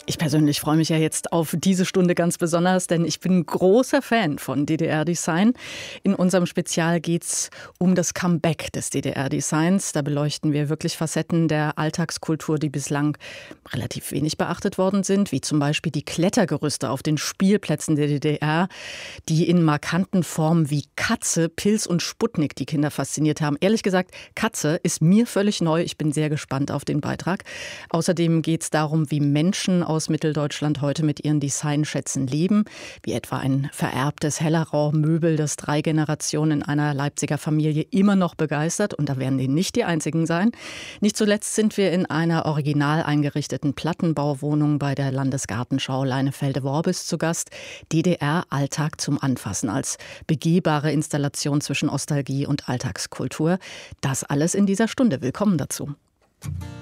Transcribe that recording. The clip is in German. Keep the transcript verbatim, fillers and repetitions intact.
Ich persönlich freue mich ja jetzt auf diese Stunde ganz besonders, denn ich bin großer Fan von D D R-Design. In unserem Spezial geht es um das Comeback des D D R-Designs. Da beleuchten wir wirklich Facetten der Alltagskultur, die bislang relativ wenig beachtet worden sind, wie zum Beispiel die Klettergerüste auf den Spielplätzen der D D R, die in markanten Formen wie Katze, Pilz und Sputnik die Kinder fasziniert haben. Ehrlich gesagt, Katze ist mir völlig neu. Ich bin sehr gespannt auf den Beitrag. Außerdem geht es darum, wie Menschen aus Mitteldeutschland heute mit ihren Designschätzen leben, wie etwa ein vererbtes Hellerau-Möbel, das drei Generationen einer Leipziger Familie immer noch begeistert. Und da werden die nicht die einzigen sein. Nicht zuletzt sind wir in einer original eingerichteten Plattenbauwohnung bei der Landesgartenschau Leinefelde-Worbis zu Gast. D D R-Alltag zum Anfassen als begehbare Installation zwischen Nostalgie und Alltagskultur. Das alles in dieser Stunde. Willkommen dazu.